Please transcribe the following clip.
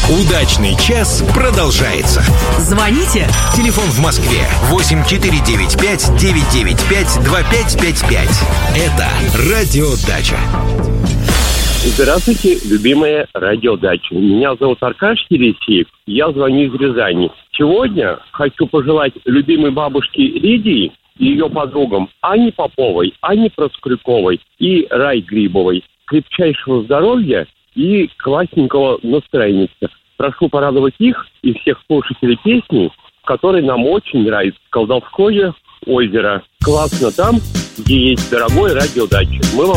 Удачный час продолжается. Звоните. Телефон в Москве 8495-995-2555. Это Радиодача. Здравствуйте, любимая Радиодача. Меня зовут Аркаш Тересеев. Я звоню из Рязани. Сегодня хочу пожелать любимой бабушке Лидии и ее подругам Ане Поповой, Ане Проскуряковой и Рай Грибовой крепчайшего здоровья и классненького настроения. Прошу порадовать их и всех слушателей песни, которые нам очень нравятся. «Колдовское озеро». Классно там, где есть дорогой Радиодача. Мы вам